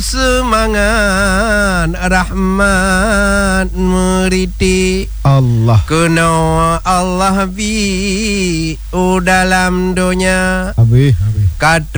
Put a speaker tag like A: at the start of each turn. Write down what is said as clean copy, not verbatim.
A: semangat rahmat meriti
B: Allah
A: kena Allah bi dalam dunia
B: habis
A: kat